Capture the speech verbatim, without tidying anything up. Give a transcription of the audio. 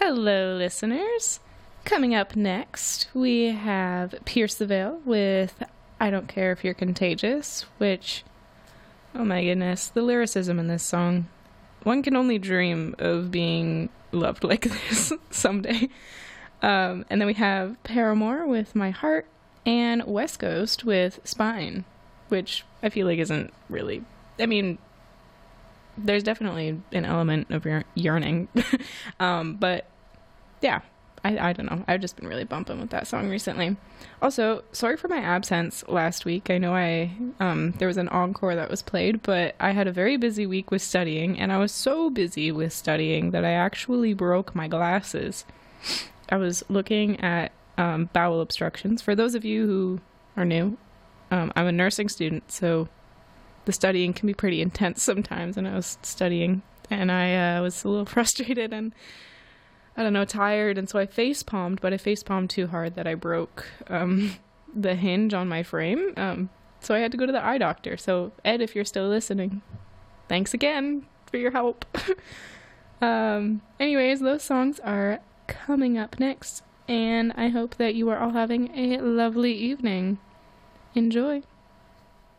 Hello, listeners. Coming up next, we have Pierce the Veil with I Don't Care If You're Contagious, which, oh my goodness, the lyricism in this song. One can only dream of being loved like this someday. Um, and then we have Paramore with My Heart, and West Coast with Spine, which I feel like isn't really, I mean, there's definitely an element of yearning. um, but yeah, I, I don't know. I've just been really bumping with that song recently. Also, sorry for my absence last week. I know I, um, there was an encore that was played, but I had a very busy week with studying, and I was so busy with studying that I actually broke my glasses. I was looking at um, bowel obstructions. For those of you who are new, um, I'm a nursing student, so the studying can be pretty intense sometimes, and I was studying, and I uh, was a little frustrated and, I don't know, tired, and so I face palmed, but I face palmed too hard that I broke um, the hinge on my frame, um, so I had to go to the eye doctor. So, Ed, if you're still listening, thanks again for your help. um, anyways, those songs are coming up next, and I hope that you are all having a lovely evening. Enjoy.